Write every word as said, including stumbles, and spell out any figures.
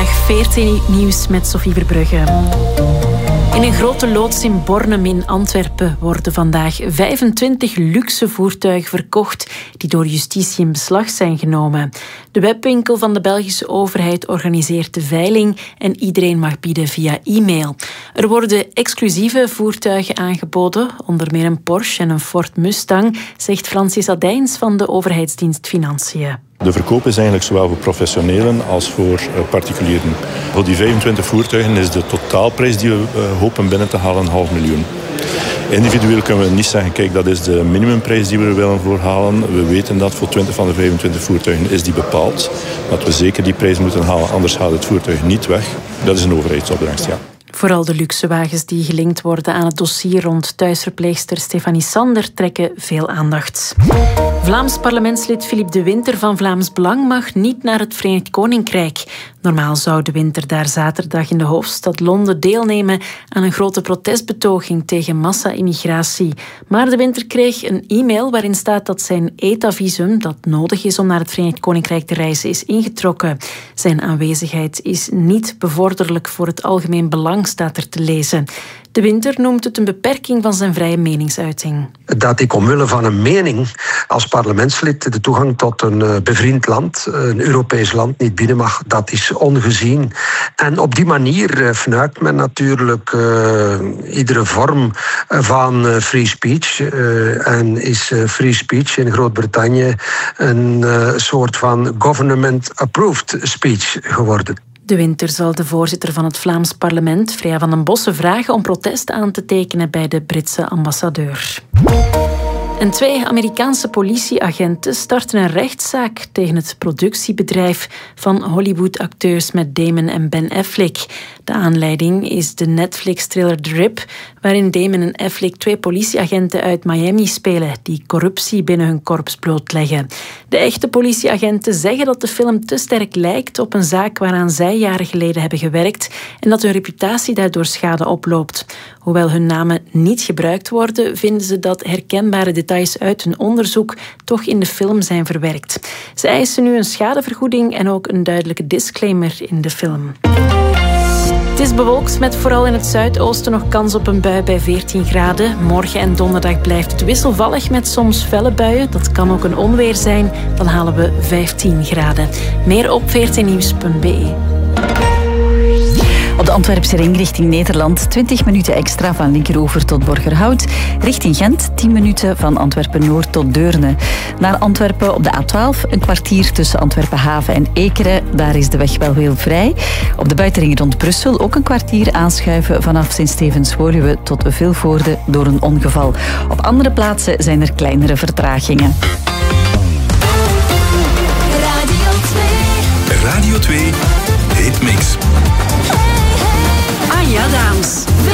Goedemiddag, veertien nieuws met Sophie Verbrugge. In een grote loods in Bornem in Antwerpen worden vandaag vijfentwintig luxe voertuigen verkocht die door justitie in beslag zijn genomen. De webwinkel van de Belgische overheid organiseert de veiling en iedereen mag bieden via e-mail. Er worden exclusieve voertuigen aangeboden, onder meer een Porsche en een Ford Mustang, zegt Francis Adijns van de overheidsdienst Financiën. De verkoop is eigenlijk zowel voor professionelen als voor particulieren. Voor die vijfentwintig voertuigen is de totaalprijs die we hopen binnen te halen een half miljoen. Individueel kunnen we niet zeggen, kijk, dat is de minimumprijs die we er willen voor halen. We weten dat voor twintig van de vijfentwintig voertuigen is die bepaald. Dat we zeker die prijs moeten halen, anders gaat het voertuig niet weg. Dat is een overheidsopdracht, ja. Vooral de luxe wagens die gelinkt worden aan het dossier rond thuisverpleegster Stefanie Sander trekken veel aandacht. Vlaams parlementslid Philippe De Winter van Vlaams Belang mag niet naar het Verenigd Koninkrijk. Normaal zou De Winter daar zaterdag in de hoofdstad Londen deelnemen aan een grote protestbetoging tegen massa-immigratie. Maar De Winter kreeg een e-mail waarin staat dat zijn E T A-visum, dat nodig is om naar het Verenigd Koninkrijk te reizen, is ingetrokken. Zijn aanwezigheid is niet bevorderlijk voor het algemeen belang, staat er te lezen. De Winter noemt het een beperking van zijn vrije meningsuiting. Dat ik omwille van een mening als parlementslid de toegang tot een bevriend land, een Europees land, niet binnen mag, dat is ongezien. En op die manier fnuikt men natuurlijk uh, iedere vorm van uh, free speech. Uh, en is uh, free speech in Groot-Brittannië een uh, soort van government-approved speech geworden. De Winter zal de voorzitter van het Vlaams parlement, Freya van den Bossen, vragen om protest aan te tekenen bij de Britse ambassadeur. En twee Amerikaanse politieagenten starten een rechtszaak tegen het productiebedrijf van Hollywood-acteurs met Damon en Ben Affleck. De aanleiding is de Netflix-thriller Drip, waarin Damon en Affleck twee politieagenten uit Miami spelen die corruptie binnen hun korps blootleggen. De echte politieagenten zeggen dat de film te sterk lijkt op een zaak waaraan zij jaren geleden hebben gewerkt en dat hun reputatie daardoor schade oploopt. Hoewel hun namen niet gebruikt worden, vinden ze dat herkenbare details uit hun onderzoek toch in de film zijn verwerkt. Ze eisen nu een schadevergoeding en ook een duidelijke disclaimer in de film. Het is bewolkt met vooral in het zuidoosten nog kans op een bui bij veertien graden. Morgen en donderdag blijft het wisselvallig met soms felle buien. Dat kan ook een onweer zijn. Dan halen we vijftien graden. Meer op veertien nieuws punt b e. Op de Antwerpse ring richting Nederland twintig minuten extra van Linkeroever tot Borgerhout. Richting Gent tien minuten van Antwerpen-Noord tot Deurne. Naar Antwerpen op de A twaalf een kwartier tussen Antwerpen-Haven en Ekeren. Daar is de weg wel heel vrij. Op de buitenring rond Brussel ook een kwartier aanschuiven vanaf Sint-Stevens-Woluwe tot Vilvoorde door een ongeval. Op andere plaatsen zijn er kleinere vertragingen. Radio twee. Radio twee Hitmix. Ah ja, dames.